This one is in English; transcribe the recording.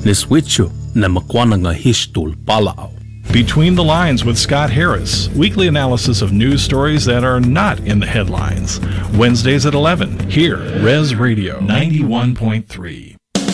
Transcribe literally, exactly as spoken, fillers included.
Niswichu na makwananga hishtul palao. Between the Lines with Scott Harris, weekly analysis of news stories that are not in the headlines. Wednesdays at eleven, here, Res Radio ninety-one point three.